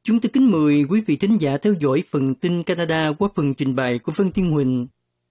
Chúng tôi kính mời quý vị thính giả theo dõi phần tin Canada qua phần trình bày của Vân Thiên Huỳnh.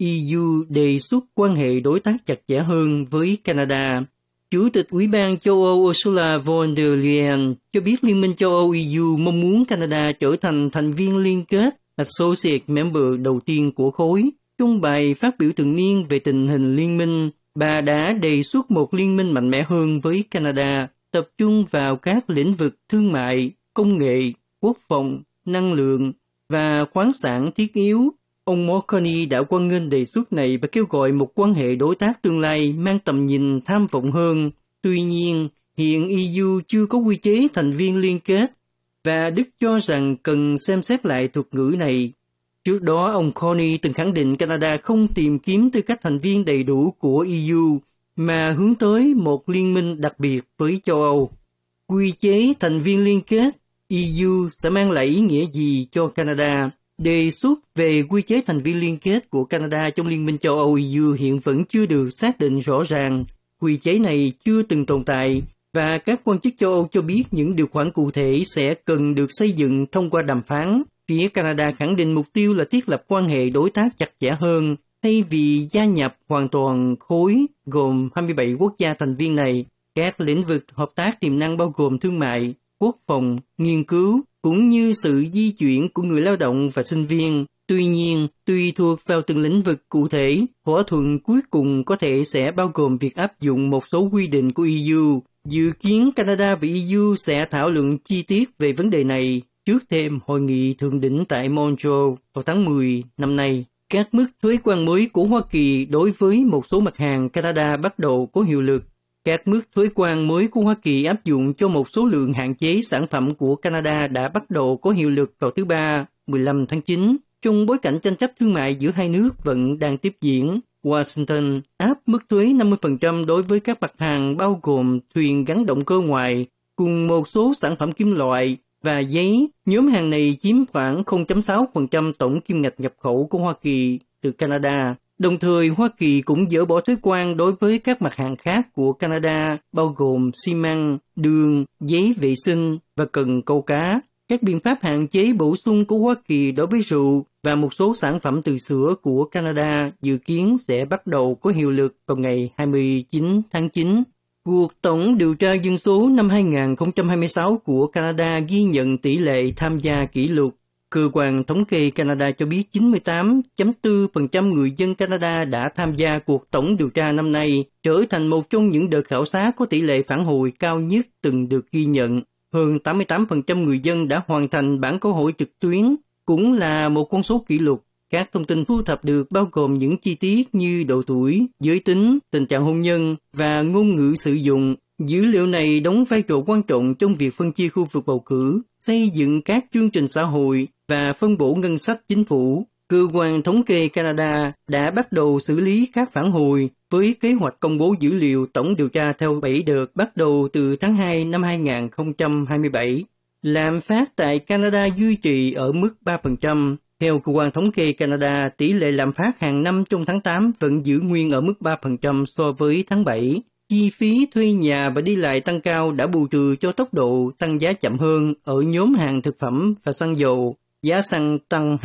EU đề xuất quan hệ đối tác chặt chẽ hơn với Canada. Chủ tịch Ủy ban châu Âu Ursula von der Leyen cho biết Liên minh châu Âu EU mong muốn Canada trở thành thành viên liên kết Associate Member đầu tiên của khối. Trong bài phát biểu thường niên về tình hình liên minh, bà đã đề xuất một liên minh mạnh mẽ hơn với Canada, tập trung vào các lĩnh vực thương mại, công nghệ, quốc phòng, năng lượng và khoáng sản thiết yếu. Ông Marconi đã hoan nghênh đề xuất này và kêu gọi một quan hệ đối tác tương lai mang tầm nhìn tham vọng hơn. Tuy nhiên, hiện EU chưa có quy chế thành viên liên kết và Đức cho rằng cần xem xét lại thuật ngữ này. Trước đó, ông Carney từng khẳng định Canada không tìm kiếm tư cách thành viên đầy đủ của EU mà hướng tới một liên minh đặc biệt với châu Âu. Quy chế thành viên liên kết EU sẽ mang lại ý nghĩa gì cho Canada? Đề xuất về quy chế thành viên liên kết của Canada trong Liên minh châu Âu EU hiện vẫn chưa được xác định rõ ràng. Quy chế này chưa từng tồn tại và các quan chức châu Âu cho biết những điều khoản cụ thể sẽ cần được xây dựng thông qua đàm phán. Phía Canada khẳng định mục tiêu là thiết lập quan hệ đối tác chặt chẽ hơn thay vì gia nhập hoàn toàn khối gồm 27 quốc gia thành viên này. Các lĩnh vực hợp tác tiềm năng bao gồm thương mại, quốc phòng, nghiên cứu, cũng như sự di chuyển của người lao động và sinh viên. Tuy nhiên, tùy thuộc vào từng lĩnh vực cụ thể, thỏa thuận cuối cùng có thể sẽ bao gồm việc áp dụng một số quy định của EU. Dự kiến Canada và EU sẽ thảo luận chi tiết về vấn đề này trước thêm hội nghị thượng đỉnh tại Montreal vào tháng 10 năm nay. Các mức thuế quan mới của Hoa Kỳ đối với một số mặt hàng Canada bắt đầu có hiệu lực. Các mức thuế quan mới của Hoa Kỳ áp dụng cho một số lượng hạn chế sản phẩm của Canada đã bắt đầu có hiệu lực vào thứ Ba, 15 tháng 9. Trong bối cảnh tranh chấp thương mại giữa hai nước vẫn đang tiếp diễn, Washington áp mức thuế 50% đối với các mặt hàng bao gồm thuyền gắn động cơ ngoài, cùng một số sản phẩm kim loại và giấy. Nhóm hàng này chiếm khoảng 0.6% tổng kim ngạch nhập khẩu của Hoa Kỳ từ Canada. Đồng thời, Hoa Kỳ cũng dỡ bỏ thuế quan đối với các mặt hàng khác của Canada, bao gồm xi măng, đường, giấy vệ sinh và cần câu cá. Các biện pháp hạn chế bổ sung của Hoa Kỳ đối với rượu và một số sản phẩm từ sữa của Canada dự kiến sẽ bắt đầu có hiệu lực vào ngày 29 tháng 9. Cuộc tổng điều tra dân số năm 2026 của Canada ghi nhận tỷ lệ tham gia kỷ lục. Cơ quan thống kê Canada cho biết 98.4% người dân Canada đã tham gia cuộc tổng điều tra năm nay, trở thành một trong những đợt khảo sát có tỷ lệ phản hồi cao nhất từng được ghi nhận. Hơn 88% người dân đã hoàn thành bản câu hỏi trực tuyến, cũng là một con số kỷ lục. Các thông tin thu thập được bao gồm những chi tiết như độ tuổi, giới tính, tình trạng hôn nhân và ngôn ngữ sử dụng. Dữ liệu này đóng vai trò quan trọng trong việc phân chia khu vực bầu cử, xây dựng các chương trình xã hội và phân bổ ngân sách chính phủ. Cơ quan thống kê Canada đã bắt đầu xử lý các phản hồi với kế hoạch công bố dữ liệu tổng điều tra theo 7 đợt bắt đầu từ tháng 2 năm 2027. Lạm phát tại Canada duy trì ở mức 3%. Theo cơ quan thống kê Canada, tỷ lệ lạm phát hàng năm trong tháng 8 vẫn giữ nguyên ở mức 3% so với tháng 7. Chi phí thuê nhà và đi lại tăng cao đã bù trừ cho tốc độ tăng giá chậm hơn ở nhóm hàng thực phẩm và xăng dầu. Giá xăng tăng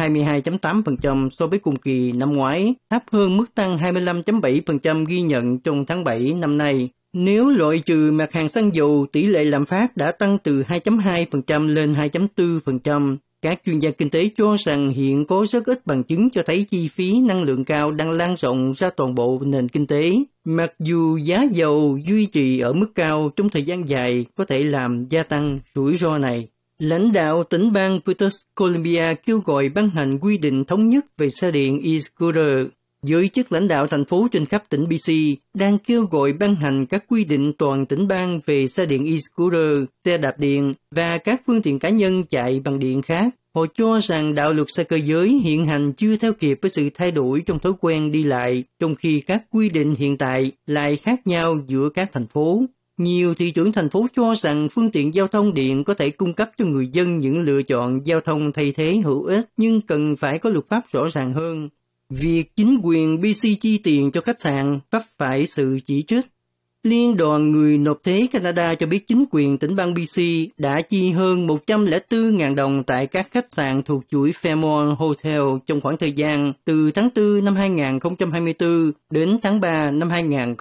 22.8% so với cùng kỳ năm ngoái, thấp hơn mức tăng 25.7% ghi nhận trong tháng 7 năm nay. Nếu loại trừ mặt hàng xăng dầu, tỷ lệ lạm phát đã tăng từ 2.2% lên 2.4%. Các chuyên gia kinh tế cho rằng hiện có rất ít bằng chứng cho thấy chi phí năng lượng cao đang lan rộng ra toàn bộ nền kinh tế. Mặc dù giá dầu duy trì ở mức cao trong thời gian dài có thể làm gia tăng rủi ro này. Lãnh đạo tỉnh bang British Columbia kêu gọi ban hành quy định thống nhất về xe điện e-scooter. Giới chức lãnh đạo thành phố trên khắp tỉnh BC đang kêu gọi ban hành các quy định toàn tỉnh bang về xe điện e-scooter, xe đạp điện và các phương tiện cá nhân chạy bằng điện khác. Họ cho rằng đạo luật xe cơ giới hiện hành chưa theo kịp với sự thay đổi trong thói quen đi lại, trong khi các quy định hiện tại lại khác nhau giữa các thành phố. Nhiều thị trưởng thành phố cho rằng phương tiện giao thông điện có thể cung cấp cho người dân những lựa chọn giao thông thay thế hữu ích, nhưng cần phải có luật pháp rõ ràng hơn. Việc chính quyền BC chi tiền cho khách sạn vấp phải sự chỉ trích. Liên đoàn Người nộp thuế Canada cho biết chính quyền tỉnh bang BC đã chi hơn 104.000 đồng tại các khách sạn thuộc chuỗi Fairmont Hotel trong khoảng thời gian từ tháng 4 năm 2024 đến tháng 3 năm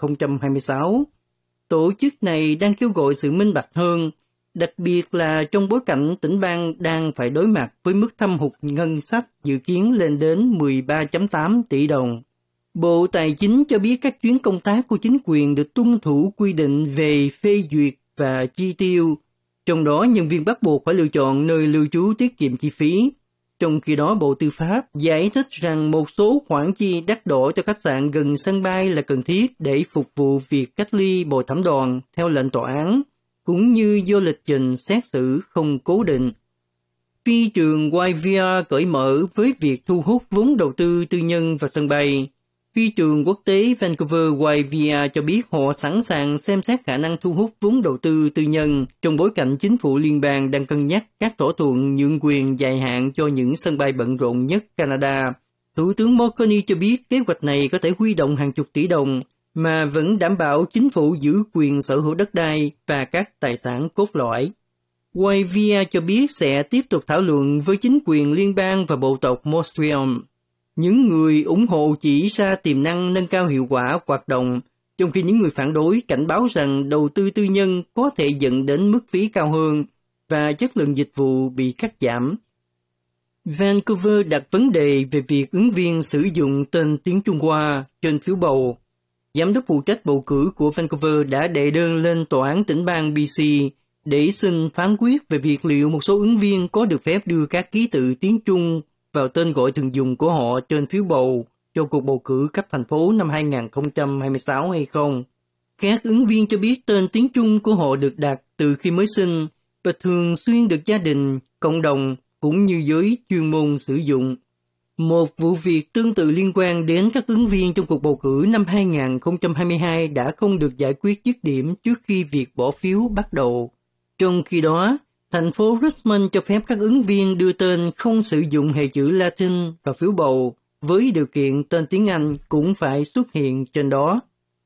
2026. Tổ chức này đang kêu gọi sự minh bạch hơn, đặc biệt là trong bối cảnh tỉnh bang đang phải đối mặt với mức thâm hụt ngân sách dự kiến lên đến 13.8 tỷ đồng. Bộ Tài chính cho biết các chuyến công tác của chính quyền được tuân thủ quy định về phê duyệt và chi tiêu, trong đó nhân viên bắt buộc phải lựa chọn nơi lưu trú tiết kiệm chi phí. Trong khi đó, Bộ Tư pháp giải thích rằng một số khoản chi đắt đỏ cho khách sạn gần sân bay là cần thiết để phục vụ việc cách ly bồi thẩm đoàn theo lệnh tòa án, cũng như do lịch trình xét xử không cố định. Phi trường YVR cởi mở với việc thu hút vốn đầu tư tư nhân vào sân bay. Phi trường quốc tế Vancouver YVR cho biết họ sẵn sàng xem xét khả năng thu hút vốn đầu tư tư nhân trong bối cảnh chính phủ liên bang đang cân nhắc các thỏa thuận nhượng quyền dài hạn cho những sân bay bận rộn nhất Canada. Thủ tướng Mark Carney cho biết kế hoạch này có thể huy động hàng chục tỷ đồng, mà vẫn đảm bảo chính phủ giữ quyền sở hữu đất đai và các tài sản cốt lõi. YVR cho biết sẽ tiếp tục thảo luận với chính quyền liên bang và bộ tộc Montreal. Những người ủng hộ chỉ ra tiềm năng nâng cao hiệu quả hoạt động, trong khi những người phản đối cảnh báo rằng đầu tư tư nhân có thể dẫn đến mức phí cao hơn và chất lượng dịch vụ bị cắt giảm. Vancouver đặt vấn đề về việc ứng viên sử dụng tên tiếng Trung Hoa trên phiếu bầu. Giám đốc phụ trách bầu cử của Vancouver đã đệ đơn lên tòa án tỉnh bang BC để xin phán quyết về việc liệu một số ứng viên có được phép đưa các ký tự tiếng Trung vào tên gọi thường dùng của họ trên phiếu bầu cho cuộc bầu cử cấp thành phố năm 2026 hay không. Các ứng viên cho biết tên tiếng Trung của họ được đặt từ khi mới sinh và thường xuyên được gia đình, cộng đồng cũng như giới chuyên môn sử dụng. Một vụ việc tương tự liên quan đến các ứng viên trong cuộc bầu cử năm 2022 đã không được giải quyết dứt điểm trước khi việc bỏ phiếu bắt đầu. Trong khi đó, thành phố Richmond cho phép các ứng viên đưa tên không sử dụng hệ chữ Latin vào phiếu bầu, với điều kiện tên tiếng Anh cũng phải xuất hiện trên đó.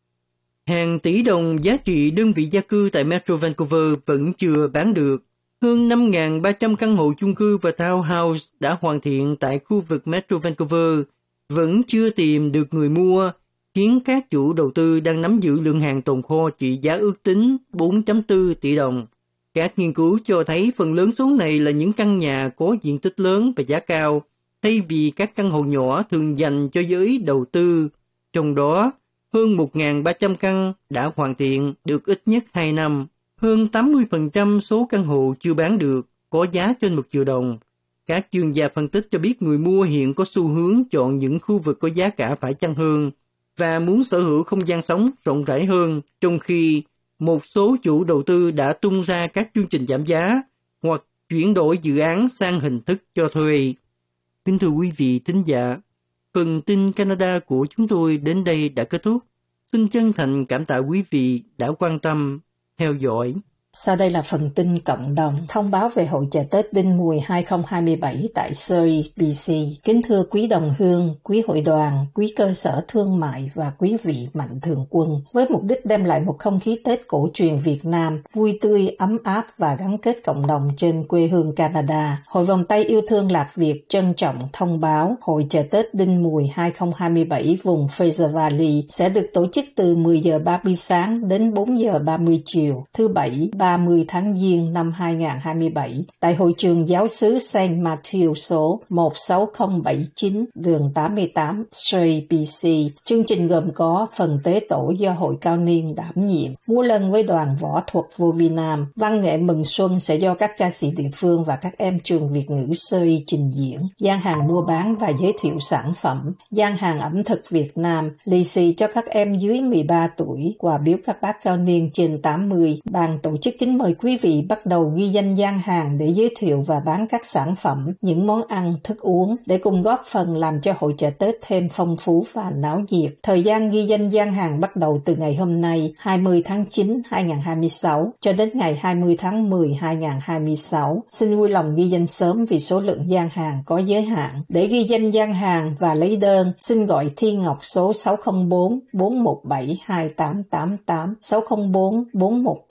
Hàng tỷ đồng giá trị đơn vị gia cư tại Metro Vancouver vẫn chưa bán được. Hơn 5.300 căn hộ chung cư và townhouse đã hoàn thiện tại khu vực Metro Vancouver vẫn chưa tìm được người mua, khiến các chủ đầu tư đang nắm giữ lượng hàng tồn kho trị giá ước tính 4.4 tỷ đồng. Các nghiên cứu cho thấy phần lớn số này là những căn nhà có diện tích lớn và giá cao, thay vì các căn hộ nhỏ thường dành cho giới đầu tư. Trong đó, hơn 1.300 căn đã hoàn thiện được ít nhất 2 năm. Hơn 80% số căn hộ chưa bán được có giá trên 1 triệu đồng. Các chuyên gia phân tích cho biết người mua hiện có xu hướng chọn những khu vực có giá cả phải chăng hơn và muốn sở hữu không gian sống rộng rãi hơn, trong khi một số chủ đầu tư đã tung ra các chương trình giảm giá hoặc chuyển đổi dự án sang hình thức cho thuê. Kính thưa quý vị thính giả, phần tin Canada của chúng tôi đến đây đã kết thúc. Xin chân thành cảm tạ quý vị đã quan tâm theo dõi. Sau đây là phần tin cộng đồng, thông báo về hội chợ Tết Đinh Mùi 2027 tại Surrey, BC. Kính thưa quý đồng hương, quý hội đoàn, quý cơ sở thương mại và quý vị mạnh thường quân. Với mục đích đem lại một không khí Tết cổ truyền Việt Nam, vui tươi, ấm áp và gắn kết cộng đồng trên quê hương Canada, Hội vòng tay yêu thương Lạc Việt trân trọng thông báo hội chợ Tết Đinh Mùi 2027 vùng Fraser Valley sẽ được tổ chức từ 10 giờ 30 sáng đến 4 giờ 30 chiều, thứ Bảy, 30 tháng Giêng năm 2027 tại hội trường giáo xứ Saint Matthew số 16079 đường 88 Surrey, BC. Chương trình gồm có phần tế tổ do hội cao niên đảm nhiệm, múa lân với đoàn võ thuật vô vi Nam, văn nghệ mừng xuân sẽ do các ca sĩ địa phương và các em trường Việt ngữ Surrey trình diễn, gian hàng mua bán và giới thiệu sản phẩm, gian hàng ẩm thực Việt Nam, lì xì cho các em dưới 13 tuổi, quà biếu các bác cao niên trên 80, ban tổ chức chức kính mời quý vị bắt đầu ghi danh gian hàng để giới thiệu và bán các sản phẩm, những món ăn, thức uống để cùng góp phần làm cho hội chợ Tết thêm phong phú và náo nhiệt. Thời gian ghi danh gian hàng bắt đầu từ ngày hôm nay, 20 tháng 9, 2026 cho đến ngày 20 tháng 10, 2026. Xin vui lòng ghi danh sớm vì số lượng gian hàng có giới hạn. Để ghi danh gian hàng và lấy đơn, xin gọi Thi Ngọc số 604 417 2888 604 417